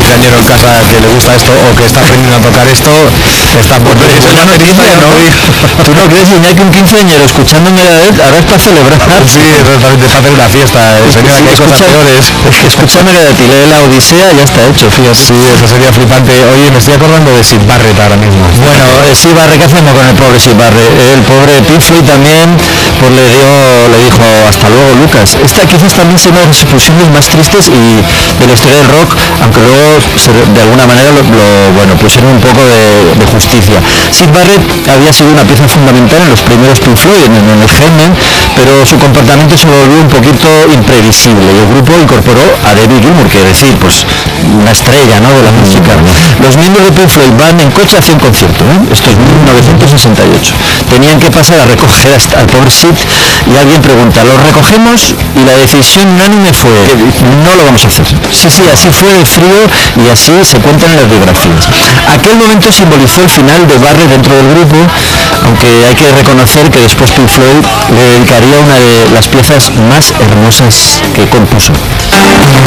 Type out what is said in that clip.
quinceañero en casa que le gusta esto o que está aprendiendo a tocar esto, está por ver. Eso ya ¿no? ¿Tú no crees, Iñaki, un quinceañero escuchando Megadeth? Ahora es para celebrar. Sí, exactamente, para hacer una fiesta. Señora, que hay cosas peores. Escucha Megadeth y lee la Odisea, ya está hecho, fíjate. Sí, eso sería flipante. Oye, me estoy acordando de Sid Barrett ahora mismo. Bueno, Sid Barrett, ¿qué hacemos con el pobre Sid Barrett? El pobre Pink Floyd también, pues le dijo hasta luego, Lucas. Esta quizás también sea una de las expulsiones más tristes y de la historia del rock, aunque luego de alguna manera lo pusieron un poco de justicia. Sid Barrett había sido una pieza fundamental en los primeros Pink Floyd, en el germen, pero su comportamiento se volvió un poquito imprevisible y el grupo incorporó a David Gilmour, que es decir, pues una estrella, ¿no?, de la música. Los miembros de Pink Floyd van en coche hacia un concierto, esto es 1968. Tenían que pasar a recoger al pobre Sid y alguien pregunta, ¿lo recogemos? Y la decisión unánime fue, no lo vamos a hacer. Sí, así fue de frío y así se cuentan en las biografías. Aquel momento simbolizó el final de Barrett dentro del grupo, aunque hay que reconocer que después Pink Floyd le dedicaría una de las piezas más hermosas que compuso.